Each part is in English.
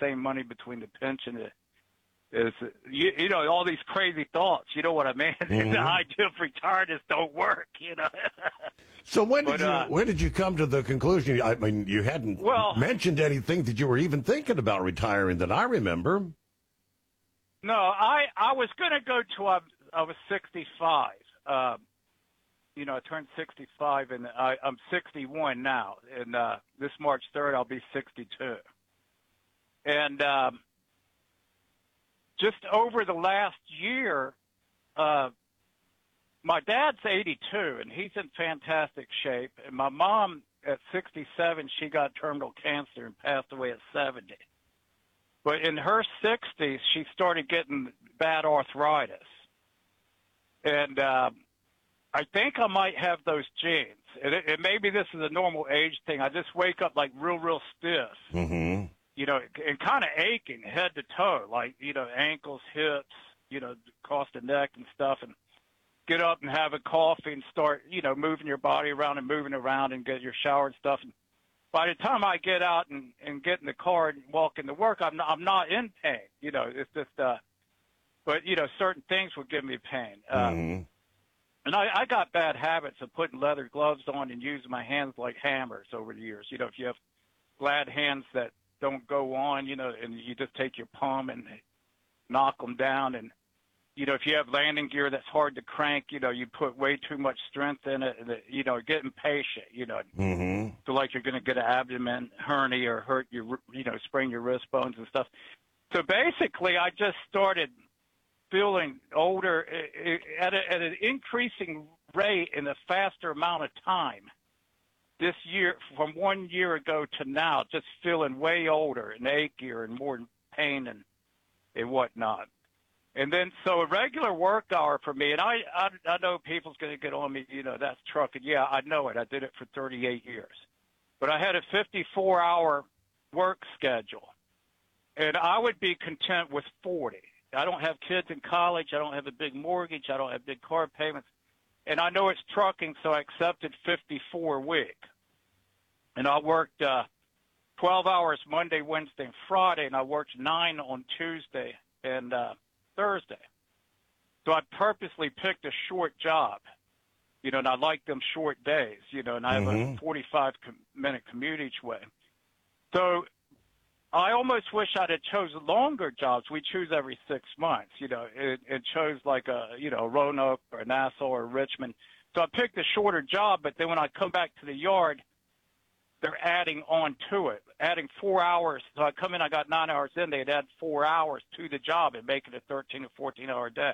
same money between the pension is you know, all these crazy thoughts. You know what I mean? Mm-hmm. The idea of retiredness don't work. You know. So when did you come to the conclusion? I mean, you hadn't mentioned anything that you were even thinking about retiring that I remember. No, I was going to go till I was 65. You know, I turned 65, and I'm 61 now. And this March 3rd, I'll be 62. And just over the last year, my dad's 82, and he's in fantastic shape. And my mom, at 67, she got terminal cancer and passed away at 70. But in her 60s, she started getting bad arthritis. And I think I might have those genes. And maybe this is a normal age thing. I just wake up like real stiff. Mm-hmm. You know, and kind of aching head to toe, like, you know, ankles, hips, you know, across the neck and stuff. And get up and have a coffee and start, you know, moving your body around and moving around and get your shower and stuff. And by the time I get out and get in the car and walk into work, I'm not in pain. You know, it's just, but, you know, certain things will give me pain. Mm-hmm. And I got bad habits of putting leather gloves on and using my hands like hammers over the years. You know, if you have glad hands that don't go on, you know, and you just take your palm and knock them down. And, you know, if you have landing gear that's hard to crank, you know, you put way too much strength in it, and, you know, get impatient, you know. Mm-hmm. So like you're going to get an abdomen hernia or hurt your, you know, sprain your wrist bones and stuff. So basically I just started feeling older at an increasing rate in a faster amount of time. This year, from 1 year ago to now, just feeling way older and achier and more pain and whatnot. And then, so a regular work hour for me, and I know people's going to get on me, you know, that's trucking. Yeah, I know it. I did it for 38 years. But I had a 54-hour work schedule, and I would be content with 40. I don't have kids in college. I don't have a big mortgage. I don't have big car payments. And I know it's trucking, so I accepted 54 a week. And I worked 12 hours Monday, Wednesday, and Friday, and I worked 9 on Tuesday and Thursday. So I purposely picked a short job, you know, and I like them short days, you know, and I have a 45-minute commute each way. So I almost wish I'd have chosen longer jobs. We choose every 6 months, you know, and chose like a, you know, Roanoke or Nassau or Richmond. So I picked a shorter job, but then when I come back to the yard, they're adding on to it, adding 4 hours. So I come in, I got 9 hours in, they'd add 4 hours to the job and make it a 13 or 14-hour day.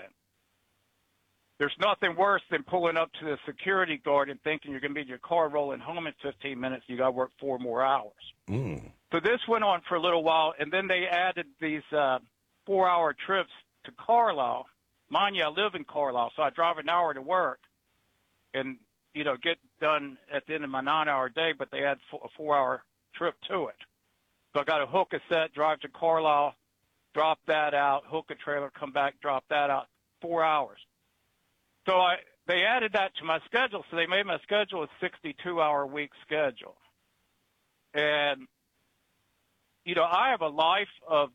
There's nothing worse than pulling up to the security guard and thinking you're going to be in your car rolling home in 15 minutes. You got to work 4 more hours. Mm. So this went on for a little while, and then they added these 4-hour trips to Carlisle. Mind you, I live in Carlisle, so I drive an hour to work and, you know, get done at the end of my 9-hour day, but they add a 4-hour trip to it. So I got to hook a set, drive to Carlisle, drop that out, hook a trailer, come back, drop that out, 4 hours. So they added that to my schedule, so they made my schedule a 62-hour week schedule. And, you know, I have a life of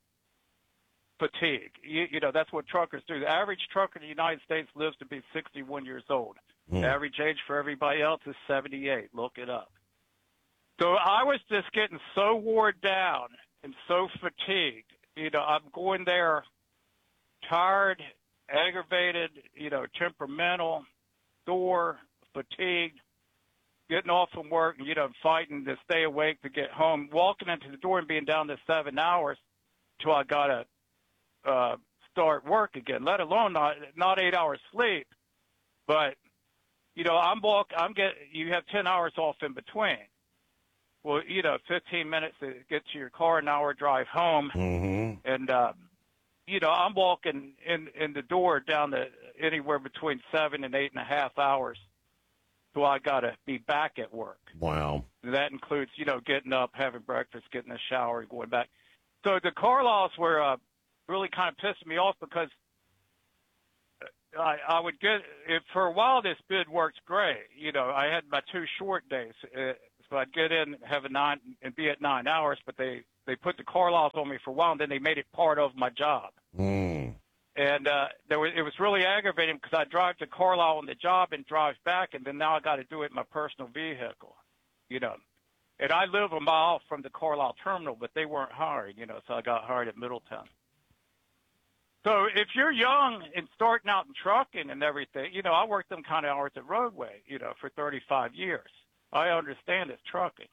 fatigue. You know, that's what truckers do. The average trucker in the United States lives to be 61 years old. The average age for everybody else is 78. Look it up. So I was just getting so worn down and so fatigued. You know, I'm going there tired, aggravated, you know, temperamental, sore, fatigued, getting off from work and, you know, fighting to stay awake to get home, walking into the door and being down to 7 hours till I got to start work again, let alone not 8 hours sleep. But, you know, you have 10 hours off in between. Well, you know, 15 minutes to get to your car, an hour drive home. Mm-hmm. And, you know, I'm walking in the door down to anywhere between 7 and 8.5 hours. So I got to be back at work. Wow. And that includes, you know, getting up, having breakfast, getting a shower, and going back. So the Carlisles were really kind of pissing me off because I would get it for a while. This bid works great. You know, I had my 2 short days, so I'd get in, have a 9, and be at 9 hours. But they they put the Carlisles on me for a while, and then they made it part of my job. Mm. And it was really aggravating because I drive to Carlisle on the job and drive back, and then now I got to do it in my personal vehicle, you know. And I live a mile from the Carlisle terminal, but they weren't hired, you know, so I got hired at Middletown. So if you're young and starting out in trucking and everything, you know, I worked them kind of hours at Roadway, you know, for 35 years. I understand it's trucking.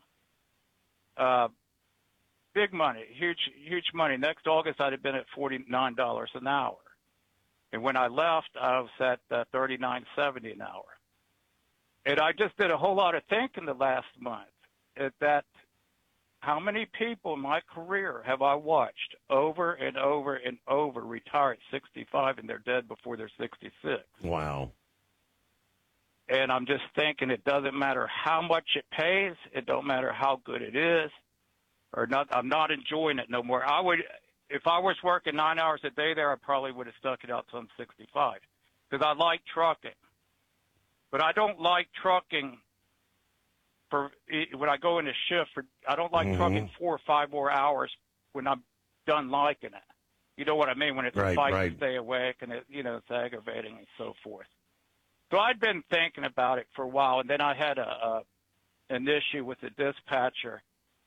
Big money, huge money. Next August, I'd have been at $49 an hour. And when I left, I was at $39.70 an hour. And I just did a whole lot of thinking the last month that how many people in my career have I watched over and over and over retire at 65 and they're dead before they're 66? Wow. And I'm just thinking it doesn't matter how much it pays. It don't matter how good it is or not. I'm not enjoying it no more. If I was working 9 hours a day there, I probably would have stuck it out till I'm 65 because I like trucking. But I don't like trucking when I go in a shift. I don't like trucking 4 or 5 more hours when I'm done liking it. You know what I mean? When it's a fight to stay awake and it's aggravating and so forth. So I'd been thinking about it for a while, and then I had an issue with the dispatcher.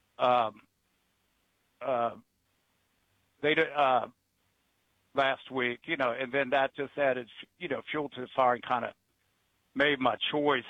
Last week, and then that just added, fuel to the fire and kind of made my choice.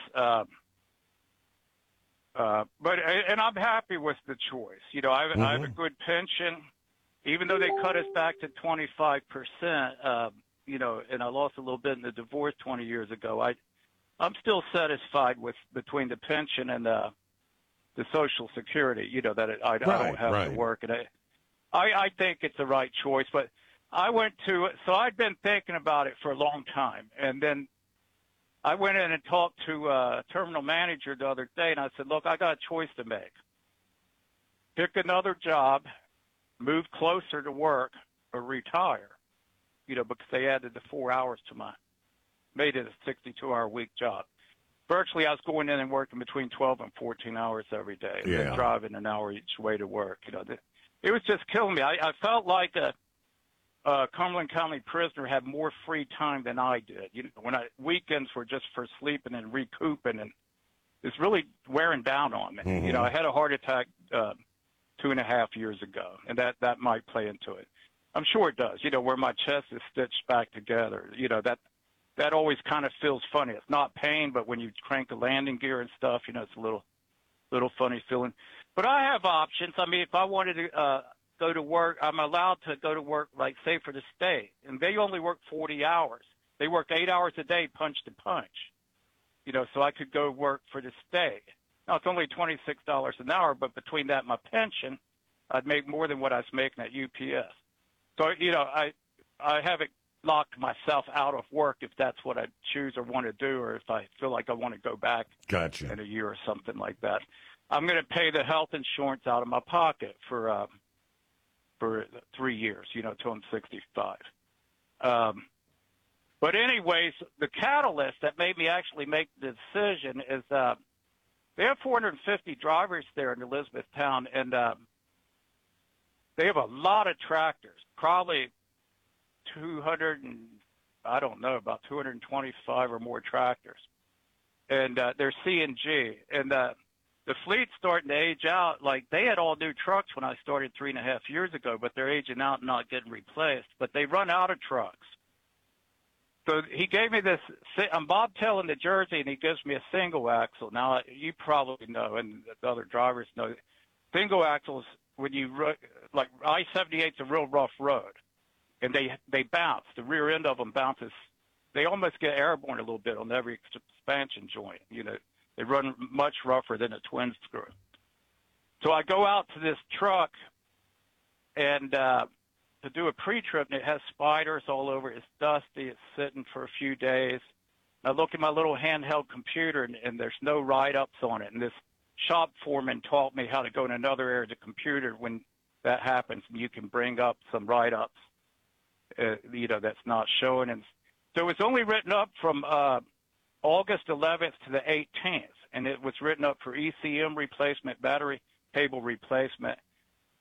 And I'm happy with the choice. I have a good pension, even though they cut us back to 25%. And I lost a little bit in the divorce 20 years ago. I'm still satisfied with between the pension and the Social Security. That I don't have to work, and I think it's the right choice. But so I'd been thinking about it for a long time, and then I went in and talked to a terminal manager the other day, and I said, look, I got a choice to make. Pick another job, move closer to work, or retire, because they added the 4 hours to made it a 62-hour-a-week job. Virtually, I was going in and working between 12 and 14 hours every day, and then driving an hour each way to work. It was just killing me. I felt like a Cumberland County prisoner had more free time than I did. When weekends were just for sleeping and recouping, and it's really wearing down on me. Mm-hmm. I had a heart attack 2.5 years ago, and that might play into it. I'm sure it does. Where my chest is stitched back together. That always kind of feels funny. It's not pain, but when you crank the landing gear and stuff, it's a little funny feeling. But I have options. I mean, if I wanted to go to work, I'm allowed to go to work, like, say, for the state. And they only work 40 hours. They work 8 hours a day, punch to punch. So I could go work for the state. Now, it's only $26 an hour, but between that and my pension, I'd make more than what I was making at UPS. So, I haven't locked myself out of work if that's what I choose or want to do, or if I feel like I want to go back in a year or something like that. I'm going to pay the health insurance out of my pocket for 3 years, till I'm 65. But anyways, the catalyst that made me actually make the decision is they have 450 drivers there in Elizabethtown, and they have a lot of tractors, probably about 225 or more tractors. And they're CNG. And the fleet's starting to age out. Like, they had all new trucks when I started 3.5 years ago, but they're aging out and not getting replaced. But they run out of trucks. So he gave me this. I'm bobtailing in New Jersey, and he gives me a single axle. Now, you probably know, and the other drivers know, single axles, when you like I-78's a real rough road, and they bounce. The rear end of them bounces. They almost get airborne a little bit on every expansion joint. They run much rougher than a twin screw. So I go out to this truck and to do a pre-trip, and it has spiders all over. It's dusty. It's sitting for a few days. I look at my little handheld computer, and there's no write-ups on it. And this shop foreman taught me how to go in another area of the computer when that happens, and you can bring up some write-ups, that's not showing. And so it's only written up from August 11th to the 18th, and it was written up for ECM replacement, battery cable replacement,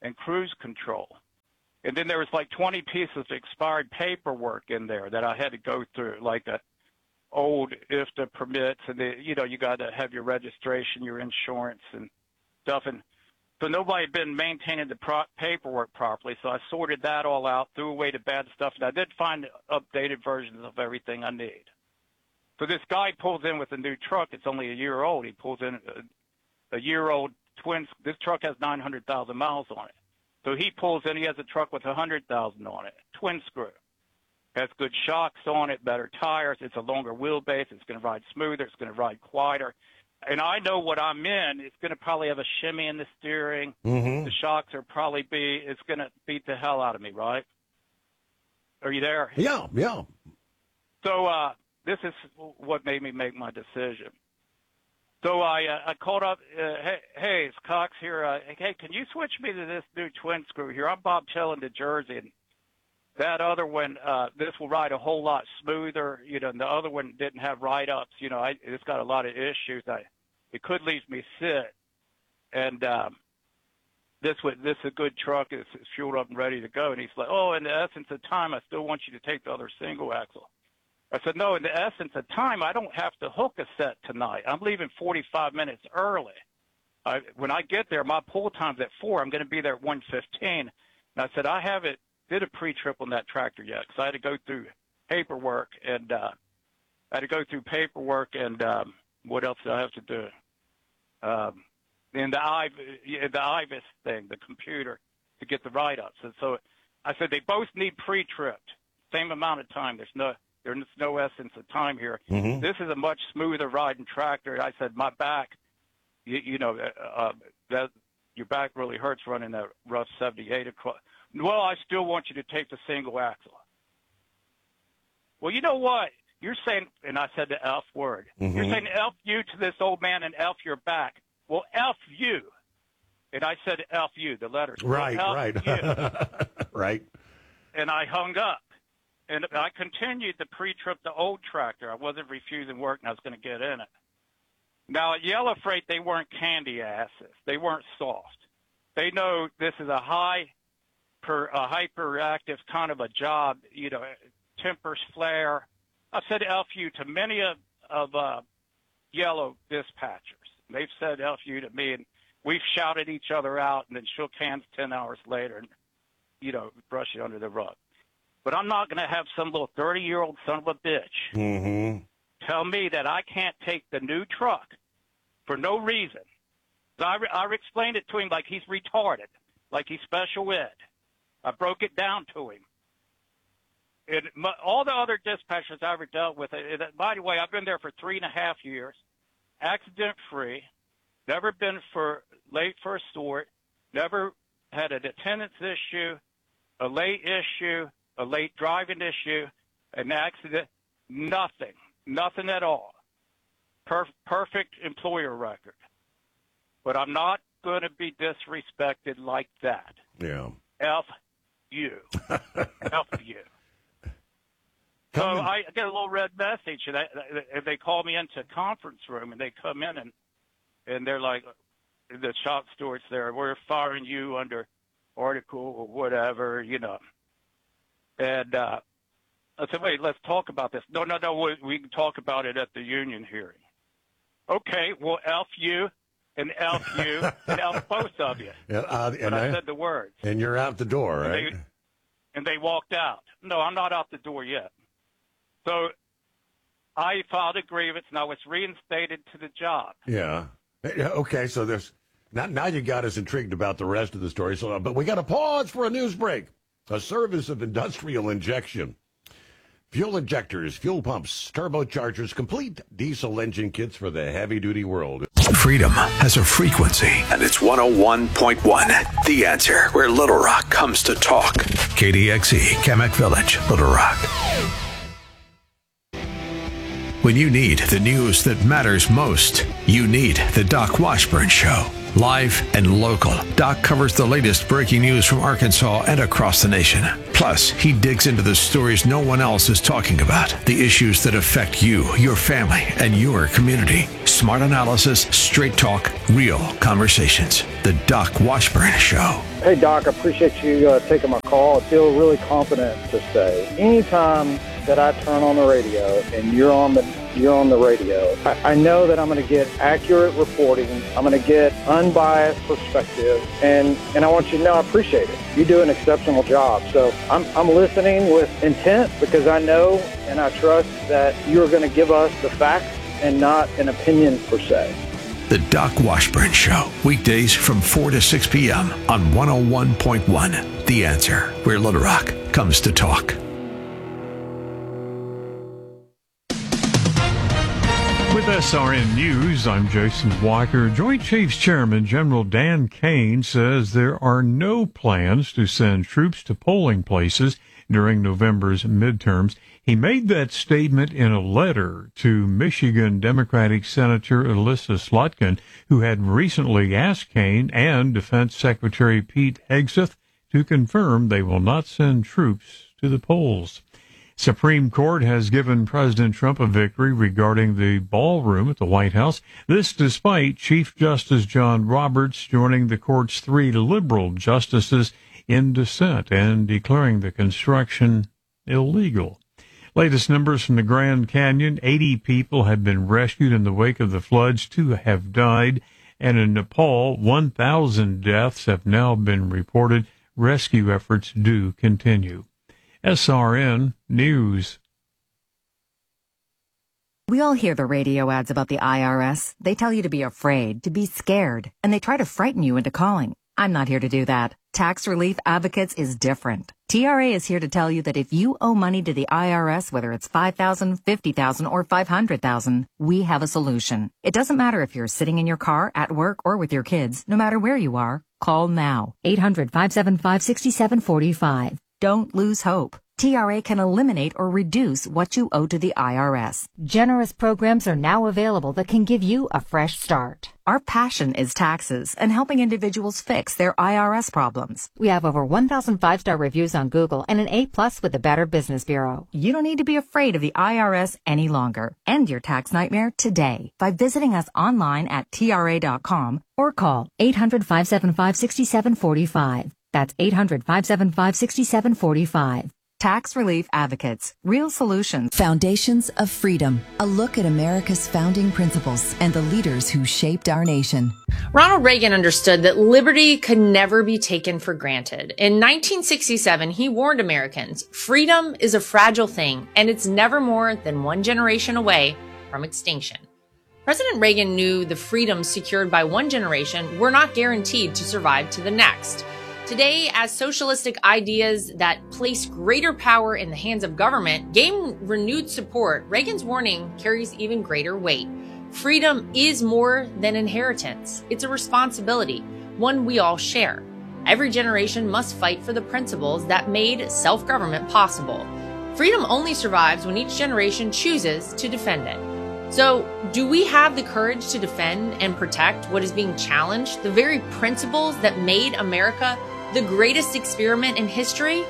and cruise control. And then there was like 20 pieces of expired paperwork in there that I had to go through, like the old IFTA permits, and you got to have your registration, your insurance, and stuff. And so nobody had been maintaining the paperwork properly. So I sorted that all out, threw away the bad stuff, and I did find updated versions of everything I need. So this guy pulls in with a new truck. It's only a year old. He pulls in a year-old twin. This truck has 900,000 miles on it. So he pulls in. He has a truck with 100,000 on it, twin screw. Has good shocks on it, better tires. It's a longer wheelbase. It's going to ride smoother. It's going to ride quieter. And I know what I'm in. It's going to probably have a shimmy in the steering. Mm-hmm. The shocks are probably it's going to beat the hell out of me, right? Are you there? Yeah. So this is what made me make my decision. So I called up, hey, it's Cox here. Hey, can you switch me to this new twin screw here? I'm Bob Till in New Jersey, and that other one, this will ride a whole lot smoother. And the other one didn't have write-ups. It's got a lot of issues. It could leave me sit. And this is a good truck. It's fueled up and ready to go. And he's like, oh, in the essence of time, I still want you to take the other single axle. I said, no, in the essence of time, I don't have to hook a set tonight. I'm leaving 45 minutes early. When I get there, my pull time's at 4. I'm going to be there at 1:15. And I said, I haven't did a pre-trip on that tractor yet because I had to go through paperwork and what else did I have to do? And the IVIS thing, the computer, to get the write-ups. And so I said they both need pre-tripped, same amount of time. There's no essence of time here. Mm-hmm. This is a much smoother riding tractor. I said my back, that your back really hurts running that rough 78 across. Well, I still want you to take the single axle. Well, you know what? You're saying, and I said the F word. Mm-hmm. You're saying F you to this old man and F your back. Well, F you. And I said F you, the letters. Right. Right. And I hung up. And I continued to pre-trip the old tractor. I wasn't refusing work, and I was going to get in it. Now, at Yellow Freight, they weren't candy asses. They weren't soft. They know this is a hyperactive kind of a job, tempers flare. I've said F you to many of Yellow dispatchers. They've said F you to me, and we've shouted each other out and then shook hands 10 hours later and, brush it under the rug. But I'm not going to have some little 30-year-old son of a bitch tell me that I can't take the new truck for no reason. So I explained it to him like he's retarded, like he's special ed. I broke it down to him. All the other dispatchers I ever dealt with, by the way, I've been there for 3.5 years, accident-free, never been late for a sort, never had an attendance issue, a late issue, a late driving issue, an accident, nothing at all. Perfect employer record. But I'm not going to be disrespected like that. Yeah. F you. F you. So I get a little red message, and they call me into a conference room, and they come in, and they're like, the shop stewards there, we're firing you under article or whatever, And I said, wait, let's talk about this. No, we can talk about it at the union hearing. Okay, well, F you and F you and F both of you. And I said the words. And you're out the door, right? And they walked out. No, I'm not out the door yet. So I filed a grievance. Now it's reinstated to the job. Yeah. Okay, so there's now you got us intrigued about the rest of the story. So, but we got to pause for a news break. A service of industrial injection. Fuel injectors, fuel pumps, turbochargers, complete diesel engine kits for the heavy-duty world. Freedom has a frequency, and it's 101.1. The Answer, where Little Rock comes to talk. KDXE, Kamek Village, Little Rock. When you need the news that matters most, you need the Doc Washburn Show. Live and local, Doc covers the latest breaking news from Arkansas and across the nation. Plus, he digs into the stories no one else is talking about, the issues that affect you, your family, and your community. Smart analysis, straight talk, real conversations. The Doc Washburn Show. Hey, Doc, I appreciate you taking my call. I feel really confident to say anytime that I turn on the radio and you're on the radio, I know that I'm going to get accurate reporting. I'm going to get unbiased perspective, and I want you to know I appreciate it. You do an exceptional job. So I'm listening with intent because I know and I trust that you're going to give us the facts and not an opinion per se. The Doc Washburn Show, weekdays from 4 to 6 p.m. on 101.1. The Answer, where Little Rock comes to talk. With SRN News, I'm Jason Walker. Joint Chiefs Chairman General Dan Kane says there are no plans to send troops to polling places during November's midterms. He made that statement in a letter to Michigan Democratic Senator Elissa Slotkin, who had recently asked Kane and Defense Secretary Pete Hegseth to confirm they will not send troops to the polls. Supreme Court has given President Trump a victory regarding the ballroom at the White House. This despite Chief Justice John Roberts joining the court's 3 liberal justices in dissent and declaring the construction illegal. Latest numbers from the Grand Canyon, 80 people have been rescued in the wake of the floods. 2 have died. And in Nepal, 1,000 deaths have now been reported. Rescue efforts do continue. SRN News. We all hear the radio ads about the IRS. They tell you to be afraid, to be scared, and they try to frighten you into calling. I'm not here to do that. Tax Relief Advocates is different. TRA is here to tell you that if you owe money to the IRS, whether it's $5,000, $50,000, or $500,000, we have a solution. It doesn't matter if you're sitting in your car, at work, or with your kids. No matter where you are, call now. 800-575-6745. Don't lose hope. TRA can eliminate or reduce what you owe to the IRS. Generous programs are now available that can give you a fresh start. Our passion is taxes and helping individuals fix their IRS problems. We have over 1,000 5-star reviews on Google and an A+ with the Better Business Bureau. You don't need to be afraid of the IRS any longer. End your tax nightmare today by visiting us online at TRA.com or call 800-575-6745. That's 800-575-6745. Tax Relief Advocates. Real solutions. Foundations of Freedom. A look at America's founding principles and the leaders who shaped our nation. Ronald Reagan understood that liberty could never be taken for granted. In 1967, he warned Americans, freedom is a fragile thing, and it's never more than one generation away from extinction. President Reagan knew the freedoms secured by one generation were not guaranteed to survive to the next. Today, as socialistic ideas that place greater power in the hands of government gain renewed support, Reagan's warning carries even greater weight. Freedom is more than inheritance. It's a responsibility, one we all share. Every generation must fight for the principles that made self-government possible. Freedom only survives when each generation chooses to defend it. So, do we have the courage to defend and protect what is being challenged, the very principles that made America the greatest experiment in history?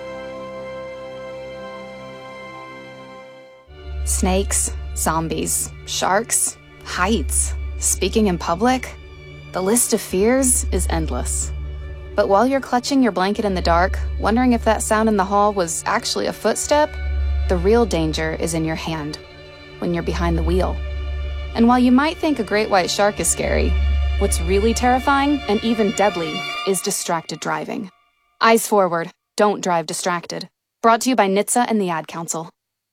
Snakes, zombies, sharks, heights, speaking in public. The list of fears is endless. But while you're clutching your blanket in the dark, wondering if that sound in the hall was actually a footstep, the real danger is in your hand, when you're behind the wheel. And while you might think a great white shark is scary, what's really terrifying and even deadly is distracted driving. Eyes forward, don't drive distracted. Brought to you by NHTSA and the Ad Council.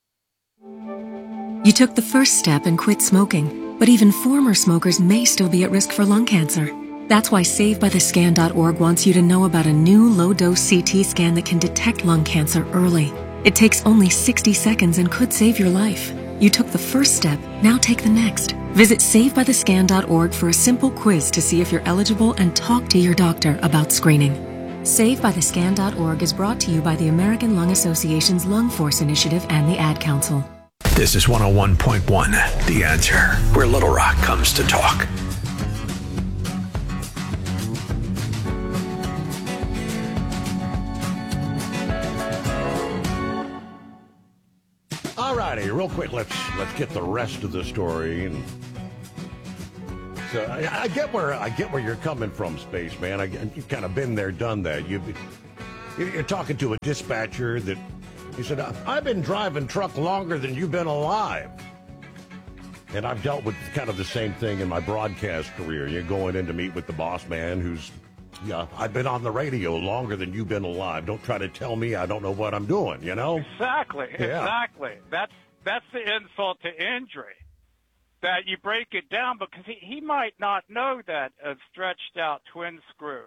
You took the first step and quit smoking, but even former smokers may still be at risk for lung cancer. That's why SaveByTheScan.org wants you to know about a new low-dose CT scan that can detect lung cancer early. It takes only 60 seconds and could save your life. You took the first step, now take the next. Visit SaveByTheScan.org for a simple quiz to see if you're eligible and talk to your doctor about screening. SaveByTheScan.org is brought to you by the American Lung Association's Lung Force Initiative and the Ad Council. This is 101.1, The Answer, where Little Rock comes to talk. All righty, real quick, let's get the rest of the story. And So I get where you're coming from, Spaceman. You've kind of been there, done that. You're talking to a dispatcher that he said, I've been driving truck longer than you've been alive. And I've dealt with kind of the same thing in my broadcast career. You're going in to meet with the boss man who's, I've been on the radio longer than you've been alive. Don't try to tell me I don't know what I'm doing, you know? Exactly. That's the insult to injury. That you break it down because he might not know that a stretched out twin screw,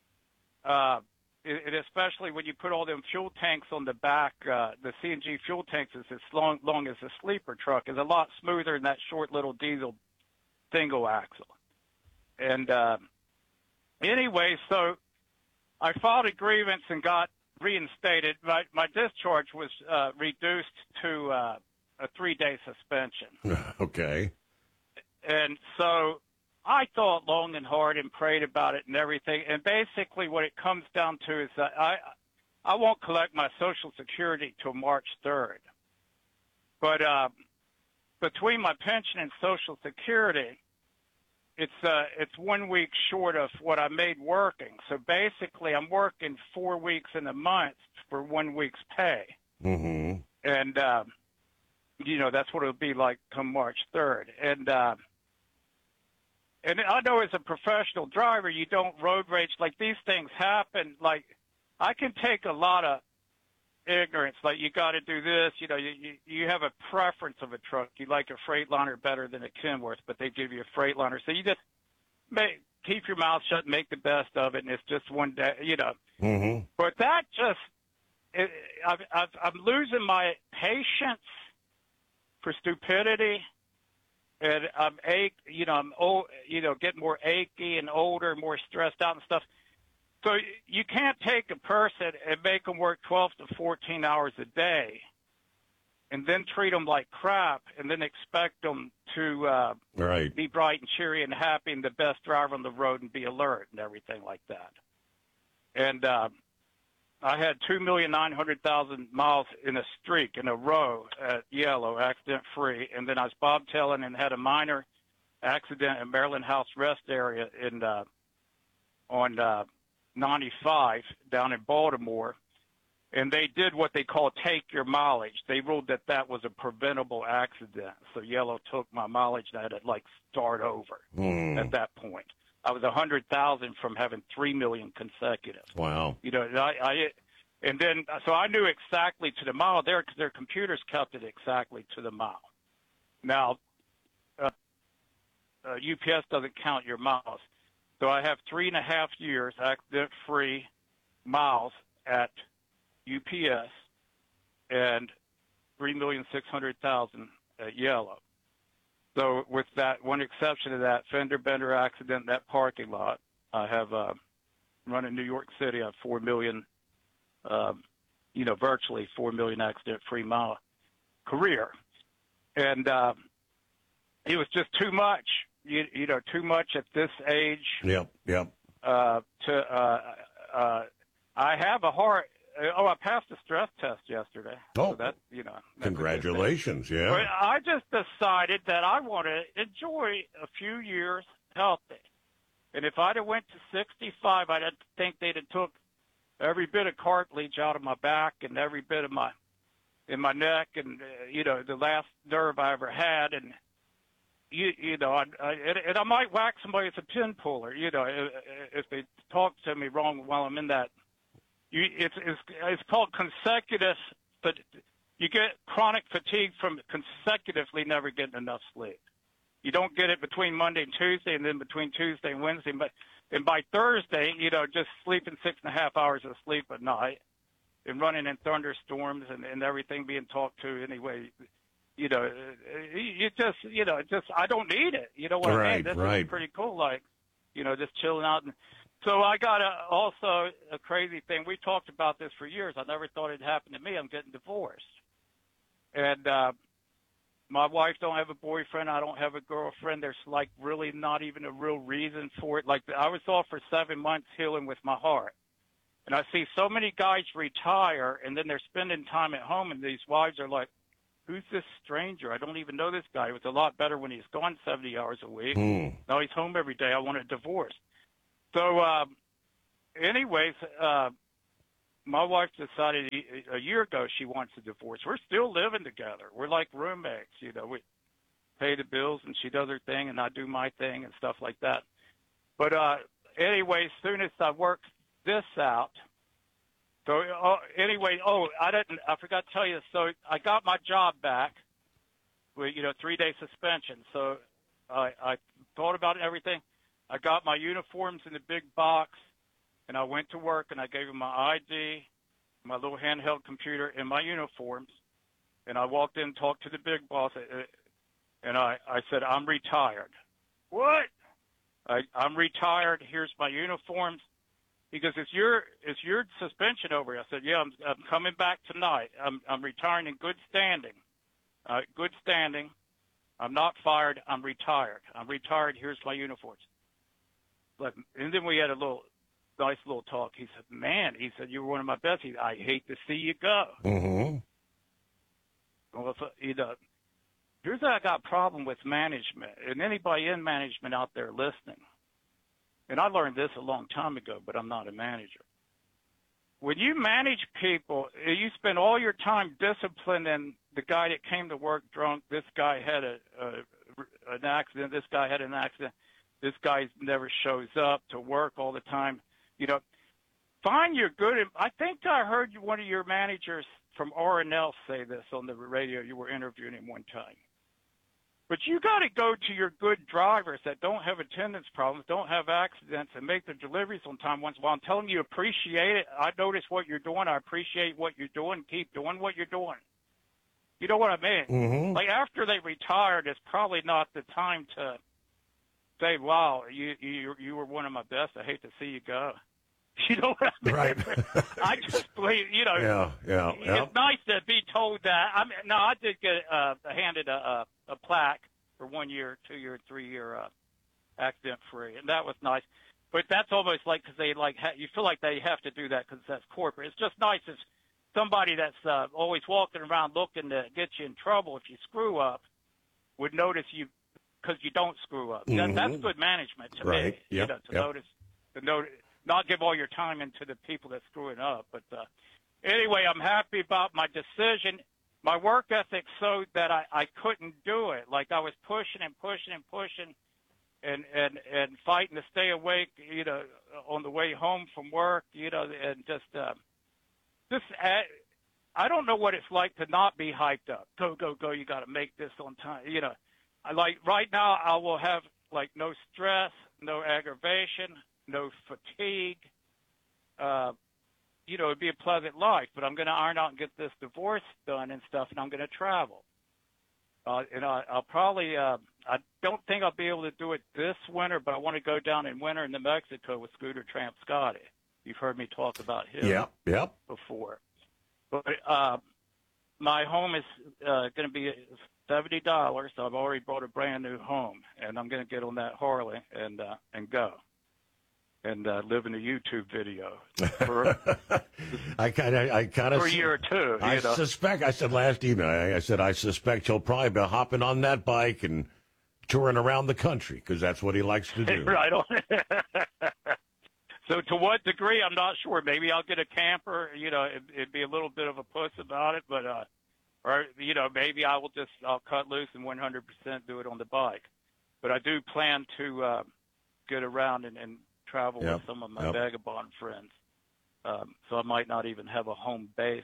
especially when you put all them fuel tanks on the back, the CNG fuel tanks is as long as a sleeper truck, is a lot smoother than that short little diesel single axle. And anyway, so I filed a grievance and got reinstated. My discharge was reduced to a 3-day suspension. Okay. And so I thought long and hard and prayed about it and everything. And basically what it comes down to is that I won't collect my Social Security till March 3rd. But between my pension and Social Security, it's 1 week short of what I made working. So basically I'm working 4 weeks in a month for 1 week's pay. Mm-hmm. And, that's what it'll be like come March 3rd. And I know as a professional driver, you don't road rage. Like, these things happen. Like, I can take a lot of ignorance. Like, you got to do this. You have a preference of a truck. You like a Freightliner better than a Kenworth, but they give you a Freightliner. So you just keep your mouth shut and make the best of it, and it's just one day, Mm-hmm. But that just I'm losing my patience for stupidity. And I'm old, getting more achy and older, more stressed out and stuff. So you can't take a person and make them work 12 to 14 hours a day and then treat them like crap and then expect them to be bright and cheery and happy and the best driver on the road and be alert and everything like that. And I had 2,900,000 miles in a streak in a row at Yellow, accident-free, and then I was bobtailing and had a minor accident in Maryland House Rest area on 95 down in Baltimore, and they did what they call take your mileage. They ruled that was a preventable accident, so Yellow took my mileage and I had to start over at that point. I was 100,000 from having 3 million consecutive. Wow. And then so I knew exactly to the mile there because their computers kept it exactly to the mile. Now, UPS doesn't count your miles. So I have 3.5 years accident-free miles at UPS and 3,600,000 at Yellow. So with that one exception of that fender bender accident in that parking lot, I have run in New York City. I have 4 million, virtually 4 million accident-free mile career, and it was just too much. Too much at this age. Yep. I have a heart. I passed the stress test yesterday. Oh, so that congratulations! Yeah. But I just decided that I want to enjoy a few years healthy, and if I'd have went to 65, I'd think they'd have took every bit of cartilage out of my back and every bit of in my neck, and the last nerve I ever had, and I might whack somebody with a pin puller, if they talk to me wrong while I'm in that. It's called consecutive, but you get chronic fatigue from consecutively never getting enough sleep. You don't get it between Monday and Tuesday, and then between Tuesday and Wednesday. And by Thursday, just sleeping 6.5 hours of sleep at night, and running in thunderstorms and everything being talked to anyway. I don't need it. You know what I mean? This is pretty cool. Just chilling out. And so I got also a crazy thing. We talked about this for years. I never thought it'd happen to me. I'm getting divorced. And, my wife don't have a boyfriend. I don't have a girlfriend. There's really not even a real reason for it. I was off for 7 months healing with my heart. And I see so many guys retire and then they're spending time at home and these wives are who's this stranger? I don't even know this guy. It was a lot better when he's gone 70 hours a week. Mm. Now he's home every day. I want a divorce. So, anyways, my wife decided a year ago she wants a divorce. We're still living together. We're like roommates. You know, we pay the bills and she does her thing and I do my thing and stuff like that. But anyway, as soon as I work this out, so anyway, I forgot to tell you. So I got my job back with 3-day suspension. So I thought about it and everything. I got my uniforms in the big box, and I went to work and I gave him my ID, my little handheld computer, and my uniforms. And I walked in and talked to the big boss, and I said, I'm retired. What? I'm retired. Here's my uniforms. He goes, is your suspension over? I said, yeah, I'm coming back tonight. I'm retiring in good standing. Good standing. I'm not fired. I'm retired. I'm retired. Here's my uniforms. And then we had a nice little talk. He said, man, you were one of my best. I hate to see you go. Mm-hmm. Well, here's I got a problem with management, and anybody in management out there listening. And I learned this a long time ago, but I'm not a manager. When you manage people, you spend all your time disciplining the guy that came to work drunk. This guy had an accident. This guy had an accident. This guy never shows up to work all the time. Find your good. I think I heard one of your managers from R&L say this on the radio. You were interviewing him one time. But you got to go to your good drivers that don't have attendance problems, don't have accidents, and make their deliveries on time once in a while. I'm telling you, appreciate it. I notice what you're doing. I appreciate what you're doing. Keep doing what you're doing. You know what I mean? Mm-hmm. Like after they retired, it's probably not the time to say, wow, you were one of my best. I hate to see you go. You know what I mean? Right. I just believe, Yeah. It's nice to be told that. I did get handed a plaque for 1 year, 2 year, 3 year accident free, and that was nice. But that's almost like because they you feel like they have to do that because that's corporate. It's just nice if somebody that's always walking around looking to get you in trouble if you screw up would notice you because you don't screw up. Mm-hmm. That's good management to right. me. Yep. Notice. Not give all your time into the people that's screwing up. But anyway, I'm happy about my decision. My work ethic so that I couldn't do it. Like I was pushing and pushing and pushing and fighting to stay awake, on the way home from work, and just I don't know what it's like to not be hyped up. Go, go, go. You got to make this on time. Like right now I will have like no stress, no aggravation, no fatigue. It'd be a pleasant life, but I'm going to iron out and get this divorce done and stuff, and I'm going to travel. And I'll probably, I don't think I'll be able to do it this winter, but I want to go down in winter into Mexico with Scooter Tramp Scotty. You've heard me talk about him before. But my home is going to be $70, so I've already bought a brand new home, and I'm going to get on that Harley and go. And live in a YouTube video for I kind of for a year or two. I suspect. I said last evening. I said I suspect he'll probably be hopping on that bike and touring around the country because that's what he likes to do. Right on. So to what degree, I'm not sure. Maybe I'll get a camper. It'd be a little bit of a puss about it, but or maybe I'll cut loose and 100% do it on the bike. But I do plan to get around and travel with some of my vagabond friends. So I might not even have a home base,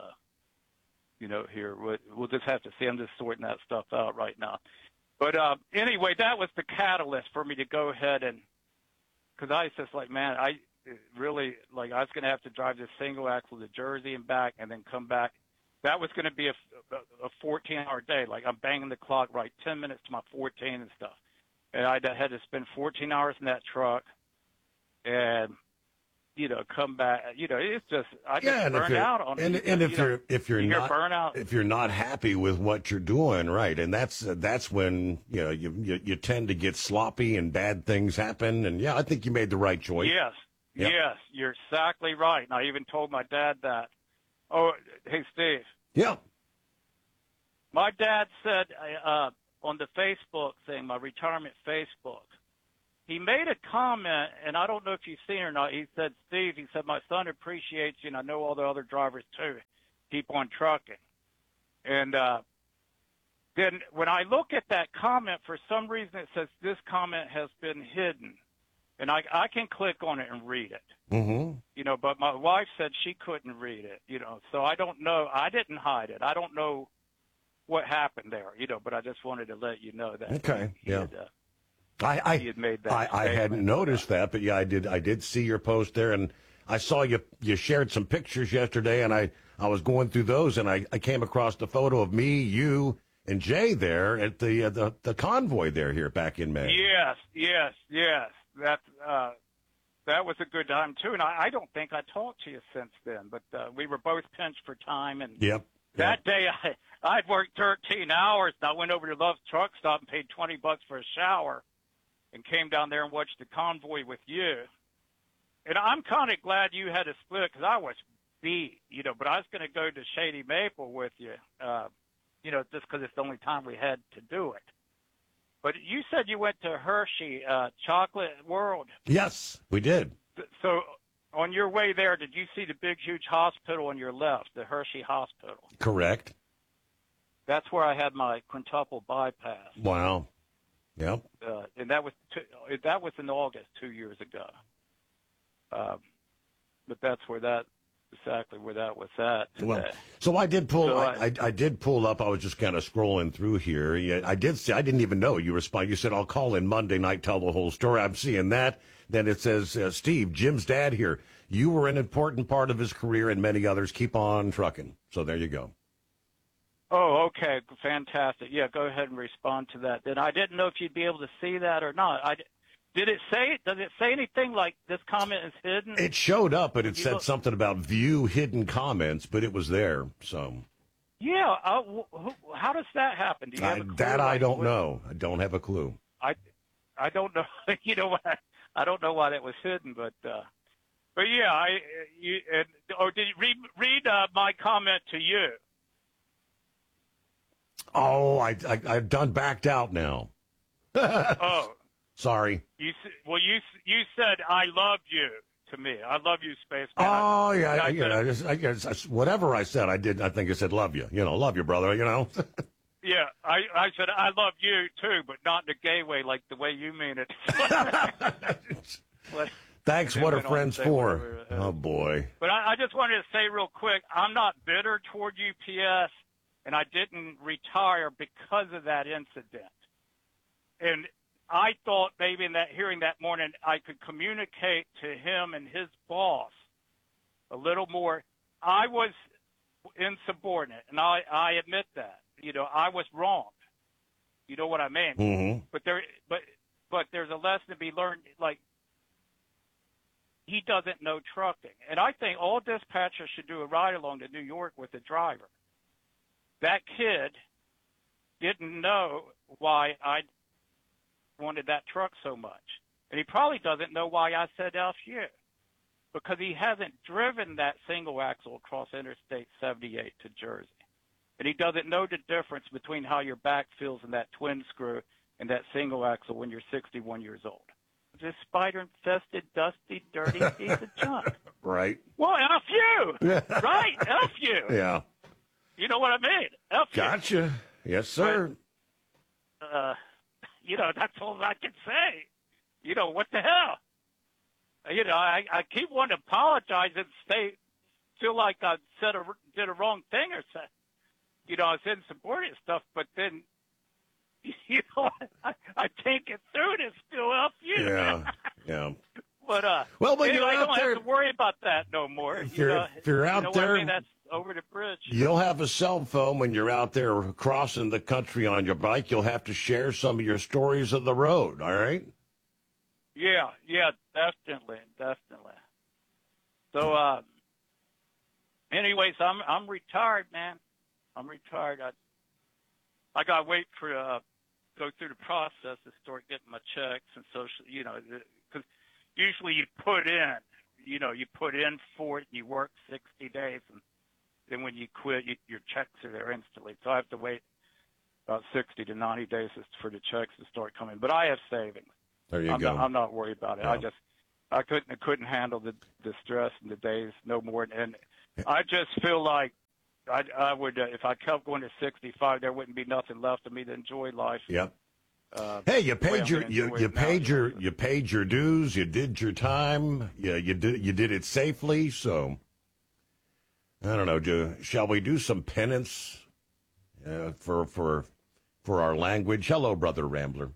here. We'll just have to see. I'm just sorting that stuff out right now. But anyway, that was the catalyst for me to go ahead because I was just like, man, I really, I was going to have to drive this single axle to Jersey and back and then come back. That was going to be a 14-hour day. Like I'm banging the clock right 10 minutes to my 14 and stuff. And I had to spend 14 hours in that truck. And come back. It's just I just burn out on it. And if you're not burnout, if you're not happy with what you're doing, right? And that's when you tend to get sloppy and bad things happen. And I think you made the right choice. Yes, you're exactly right. And I even told my dad that. Oh, hey Steve. Yeah. My dad said on the Facebook thing, my retirement Facebook, he made a comment, and I don't know if you've seen it or not. He said, Steve, he said, my son appreciates you, and I know all the other drivers too. Keep on trucking. And then when I look at that comment, for some reason it says this comment has been hidden. And I can click on it and read it. Mm-hmm. You know, but my wife said she couldn't read it, you know. So I don't know. I didn't hide it. I don't know what happened there, you know, but I just wanted to let you know that. Okay, he yeah. Had, he had made that I hadn't noticed that, but yeah, I did see your post there, and I saw you shared some pictures yesterday, and I was going through those, and I came across the photo of me, you, and Jay there at the convoy here back in May. Yes. That was a good time too, and I don't think I talked to you since then. But we were both pinched for time, and that day I'd worked 13 hours. And I went over to Love's truck stop and paid $20 for a shower, and came down there and watched the convoy with you. And I'm kind of glad you had to split because I was beat, you know. But I was going to go to Shady Maple with you, you know, just because it's the only time we had to do it. But you said you went to Hershey Chocolate World. Yes, we did. So on your way there, did you see the big, huge hospital on your left, the Hershey Hospital? Correct. That's where I had my quintuple bypass. Wow. Yep. And that was in August 2 years ago. But that's exactly where that was at today. Well, so I did pull. So I did pull up. I was just kind of scrolling through here. Yeah, I did see. I didn't even know you respond. You said I'll call in Monday night, tell the whole story. I'm seeing that. Then it says, Steve, Jim's dad here. You were an important part of his career, and many others. Keep on trucking. So there you go. Oh, okay, fantastic. Yeah, go ahead and respond to that. Then I didn't know if you'd be able to see that or not. Does it say anything like this comment is hidden? It showed up, but it said something about view hidden comments, but it was there. So. Yeah. How does that happen? Do you have a clue? That I don't know. I don't have a clue. I don't know. You know what? I don't know why that was hidden, but yeah. Did you read my comment to you? Oh, I've done backed out now. Oh. Sorry. You said I love you to me. I love you, Spaceman. Oh yeah, I guess whatever I said, I did. I think I said love you. You know, love you, brother. You know. Yeah, I said I love you too, but not in a gay way, like the way you mean it. Thanks. What are friends for? Oh boy. But I just wanted to say real quick, I'm not bitter toward UPS, and I didn't retire because of that incident. And I thought maybe in that hearing that morning I could communicate to him and his boss a little more. I was insubordinate, and I admit that. You know, I was wrong. You know what I mean? Mm-hmm. But there's a lesson to be learned. Like, he doesn't know trucking, and I think all dispatchers should do a ride along to New York with the driver. That kid didn't know why I wanted that truck so much. And he probably doesn't know why I said F you, because he hasn't driven that single axle across Interstate 78 to Jersey. And he doesn't know the difference between how your back feels in that twin screw and that single axle when you're 61 years old. This spider-infested, dusty, dirty piece of junk. Right. Well, F you! Right, F you! Yeah. You know what I mean? F you. Gotcha. Yes, sir. But, you know, that's all I can say. You know, what the hell? You know, I keep wanting to apologize and feel like I did a wrong thing or something. You know, I was insubordinate stuff, but then, you know, I can't get through it. It's still up you. Yeah, yeah. But, well, but you know, you're I out don't there. have to worry about that no more. If you're out there, I mean? That's over the bridge. You'll have a cell phone when you're out there crossing the country on your bike. You'll have to share some of your stories of the road, all right? Yeah, definitely. So, anyways, I'm retired, man. I'm retired. I got to wait for go through the process to start getting my checks and social, you know, because usually you put in for it, you work 60 days, and then when you quit, your checks are there instantly. So I have to wait about 60 to 90 days for the checks to start coming. But I have savings. There you go. I'm not worried about it. No. I couldn't handle the stress and the days no more. And I just feel like I would if I kept going to 65, there wouldn't be nothing left of me to enjoy life. Yep. Hey, you paid you paid your dues. You did your time. You did it safely. So I don't know. Shall we do some penance for our language? Hello, Brother Rambler.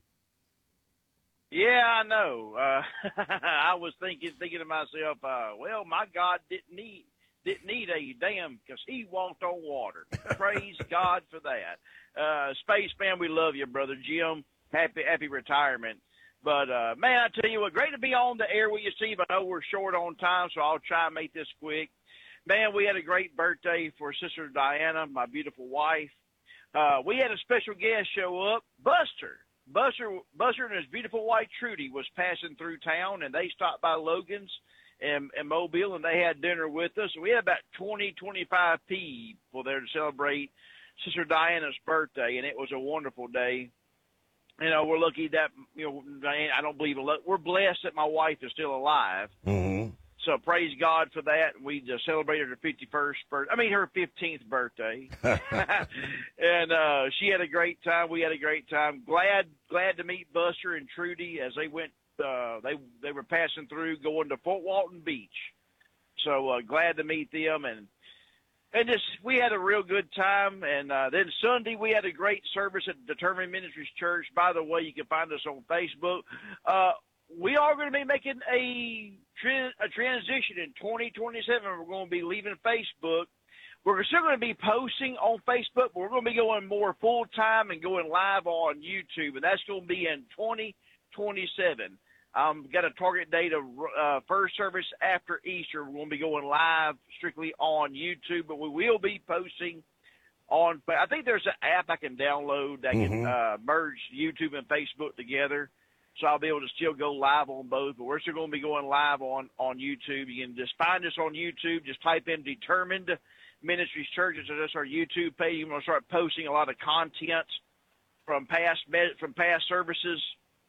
Yeah, I know. I was thinking to myself, well, my God didn't need a dam because he walked on water. Praise God for that. Spaceman, we love you, Brother Jim. Happy retirement. But, man, I tell you what, great to be on the air with you, Steve. I know we're short on time, so I'll try and make this quick. Man, we had a great birthday for Sister Diana, my beautiful wife. We had a special guest show up, Buster. Buster and his beautiful wife, Trudy, was passing through town, and they stopped by Logan's in Mobile, and they had dinner with us. We had about 25 people there to celebrate Sister Diana's birthday, and it was a wonderful day. You know, we're lucky that, I don't believe we're blessed that my wife is still alive. Mm-hmm. So praise God for that. We just celebrated her 15th birthday. And she had a great time. We had a great time. Glad to meet Buster and Trudy as they went. They were passing through, going to Fort Walton Beach. So glad to meet them, and just we had a real good time. And then Sunday we had a great service at Determined Ministries Church. By the way, you can find us on Facebook. We are going to be making a transition in 2027. We're going to be leaving Facebook. We're still going to be posting on Facebook, but we're going to be going more full-time and going live on YouTube, and that's going to be in 2027. Got a target date of first service after Easter. We're going to be going live strictly on YouTube, but we will be posting on – I think there's an app I can download that can merge YouTube and Facebook together. So I'll be able to still go live on both, but we're still going to be going live on YouTube. You can just find us on YouTube. Just type in Determined Ministries Churches. So that's our YouTube page. We're going to start posting a lot of content from past services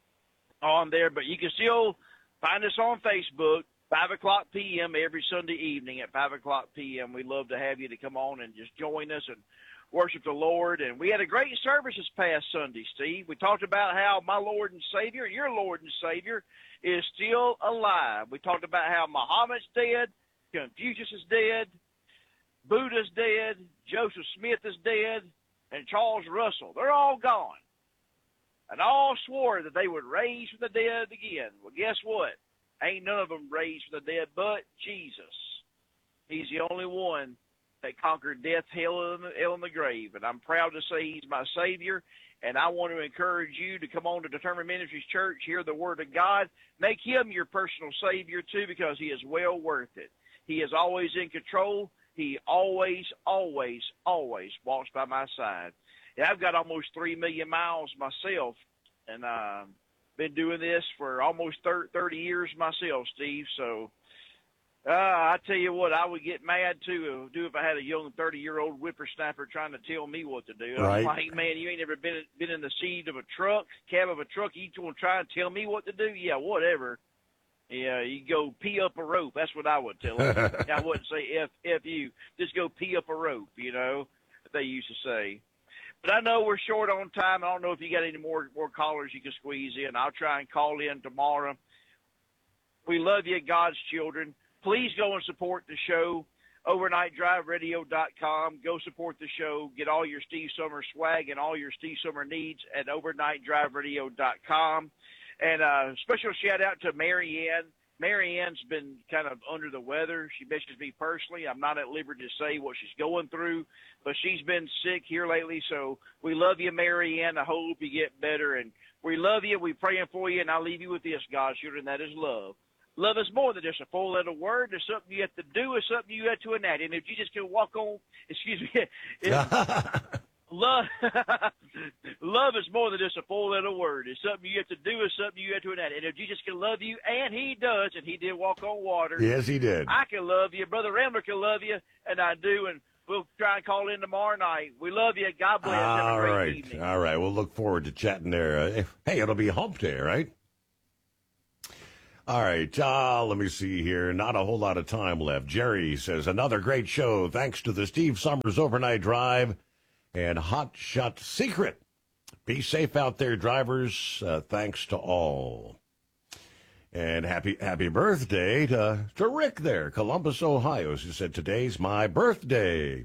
on there. But you can still find us on Facebook, 5 o'clock p.m. every Sunday evening at 5 o'clock p.m. We'd love to have you to come on and just join us and worship the Lord. And we had a great service this past Sunday, Steve. We talked about how my Lord and Savior, your Lord and Savior, is still alive. We talked about how Muhammad's dead, Confucius is dead, Buddha's dead, Joseph Smith is dead, and Charles Russell. They're all gone. And all swore that they would raise from the dead again. Well, guess what? Ain't none of them raised from the dead but Jesus. He's the only one that conquered death, hell, and the grave. And I'm proud to say he's my Savior. And I want to encourage you to come on to Determined Ministries Church, hear the Word of God. Make him your personal Savior, too, because he is well worth it. He is always in control. He always, always, always walks by my side. And I've got almost 3 million miles myself, and been doing this for almost 30 years myself, Steve. So I tell you what, I would get mad too if I had a young 30-year-old whippersnapper trying to tell me what to do. Right. I'm like, man, you ain't never been in the seat of a truck, cab of a truck. You want to try and tell me what to do? Yeah, whatever. Yeah, you go pee up a rope. That's what I would tell them. I wouldn't say F you. Just go pee up a rope, that they used to say. But I know we're short on time. I don't know if you got any more callers you can squeeze in. I'll try and call in tomorrow. We love you, God's children. Please go and support the show, overnightdriveradio.com. Go support the show. Get all your Steve Summer swag and all your Steve Summer needs at overnightdriveradio.com. And special shout-out to Marianne. Marianne's been kind of under the weather. She messages me personally. I'm not at liberty to say what she's going through, but she's been sick here lately. So we love you, Marianne. I hope you get better. And we love you. We're praying for you. And I'll leave you with this, God's children, that is love. Love is more than just a four-letter word. It's something you have to do. It's something you have to enact. And if you just can walk on, love is more than just a four-letter word. It's something you have to do. It's something you have to enact. And if Jesus can love you, and he does, and he did walk on water. Yes, he did. I can love you. Brother Rambler can love you, and I do. And We'll try and call in tomorrow night. We love you. God bless. Have a great evening. All right. We'll look forward to chatting there. Hey, it'll be hump day, right? All right. Let me see here. Not a whole lot of time left. Jerry says, another great show. Thanks to the Steve Summers Overnight Drive and Hot Shot Secret. Be safe out there, drivers. Thanks to all. And happy birthday to Rick there, Columbus, Ohio. She said, today's my birthday.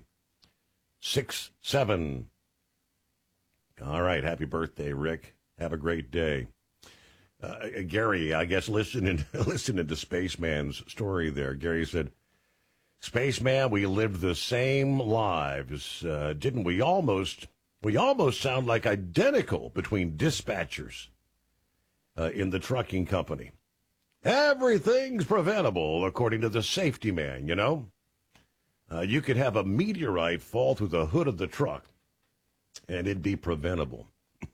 6-7. All right. Happy birthday, Rick. Have a great day. Gary, I guess, listening to Spaceman's story there, Gary said, Spaceman, we lived the same lives, didn't we? We almost sound like identical between dispatchers in the trucking company. Everything's preventable, according to the safety man, you know? You could have a meteorite fall through the hood of the truck, and it'd be preventable.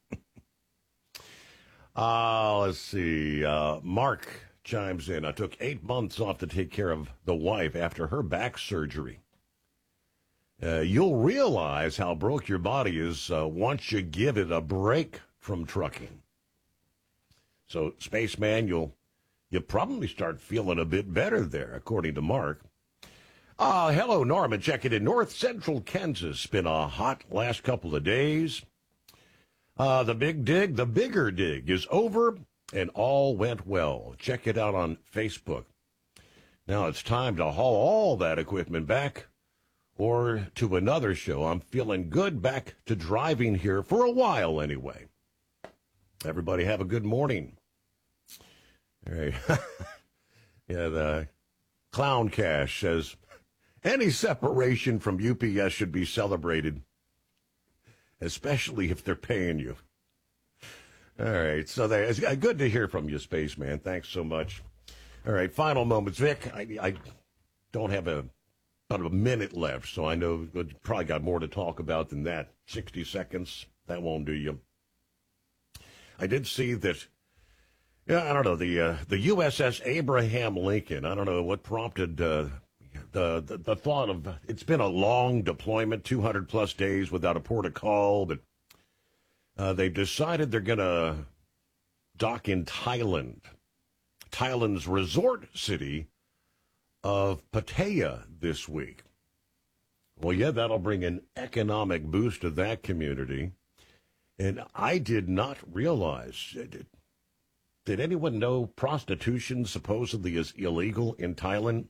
Let's see. Mark chimes in. I took 8 months off to take care of the wife after her back surgery. You'll realize how broke your body is once you give it a break from trucking. So, Spaceman, you'll probably start feeling a bit better there, according to Mark. Hello, Norman. Checking in North Central Kansas. Been a hot last couple of days. The bigger dig is over, and all went well. Check it out on Facebook. Now it's time to haul all that equipment back or to another show. I'm feeling good back to driving here for a while anyway. Everybody have a good morning. All right. Yeah, the Clown Cash says, any separation from UPS should be celebrated, especially if they're paying you. All right, so it's good to hear from you, Spaceman. Thanks so much. All right, final moments. Vic, I don't have about a minute left, so I know we've probably got more to talk about than that. 60 seconds, that won't do you. I did see that, I don't know, the USS Abraham Lincoln, I don't know what prompted the thought of, it's been a long deployment, 200-plus days without a port of call, but they've decided they're going to dock in Thailand's resort city of Pattaya this week. Well, yeah, that'll bring an economic boost to that community. And I did not realize, did anyone know prostitution supposedly is illegal in Thailand?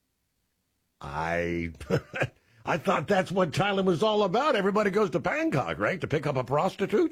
I thought that's what Thailand was all about. Everybody goes to Bangkok, right, to pick up a prostitute?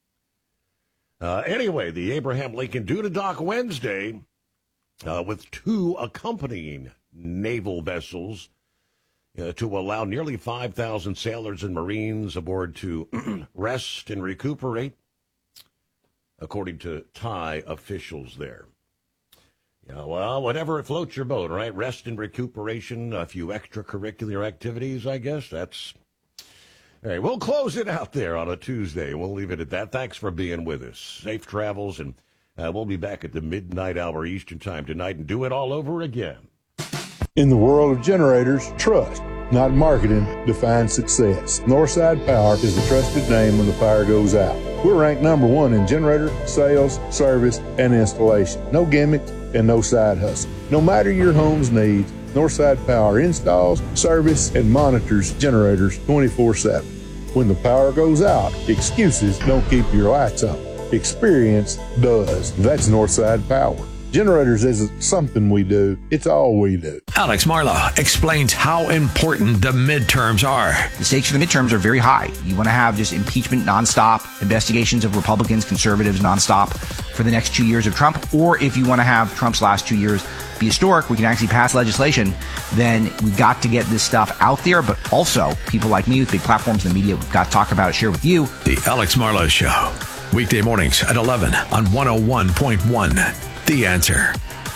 Anyway, the Abraham Lincoln due to dock Wednesday with 2 accompanying naval vessels to allow nearly 5,000 sailors and Marines aboard to rest and recuperate, according to Thai officials there. Yeah, well, whatever floats your boat, right? Rest and recuperation, a few extracurricular activities, I guess. That's all right. We'll close it out there on a Tuesday. We'll leave it at that. Thanks for being with us. Safe travels, and we'll be back at the midnight hour Eastern time tonight and do it all over again. In the world of generators, trust, not marketing, defines success. Northside Power is the trusted name when the power goes out. We're ranked #1 in generator sales, service, and installation. No gimmicks and no side hustle. No matter your home's needs, Northside Power installs, service, and monitors generators 24/7. When the power goes out, excuses don't keep your lights on. Experience does. That's Northside Power. Generators isn't something we do, it's all we do. Alex Marlowe explains how important the midterms are. The stakes for the midterms are very high. You want to have just impeachment nonstop, investigations of Republicans, conservatives nonstop for the next 2 years of Trump. Or if you want to have Trump's last 2 years be historic, we can actually pass legislation, then we've got to get this stuff out there. But also, people like me with big platforms in the media, we've got to talk about it, share with you. The Alex Marlowe Show. Weekday mornings at 11 on 101.1. The Answer.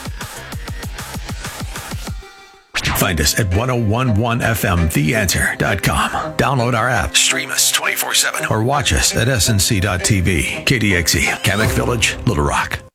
Find us at 1011fmtheanswer.com. Download our app, stream us 24/7, or watch us at snc.tv. KDXE, Kamek Village, Little Rock.